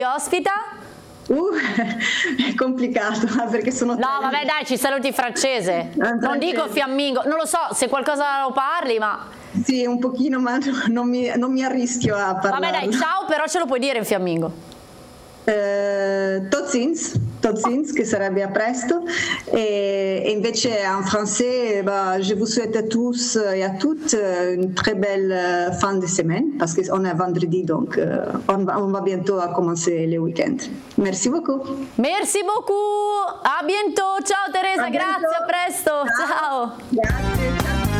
ospita? È complicato perché sono... No, vabbè, dai, ci saluti in francese. Non dico fiammingo, non lo so se qualcosa lo parli, ma... Sì, un pochino, ma non mi arrischio a parlare. Vabbè, dai, ciao, però ce lo puoi dire in fiammingo. Tot ziens, che sarebbe a presto, et invece en français, je vous souhaite à tous et à toutes une très belle fin de semaine, parce qu'on est vendredi, donc on va bientôt à commencer le week-end. Merci beaucoup. Merci beaucoup, a bientôt, ciao Teresa, grazie, a presto, ciao. Grazie, ciao.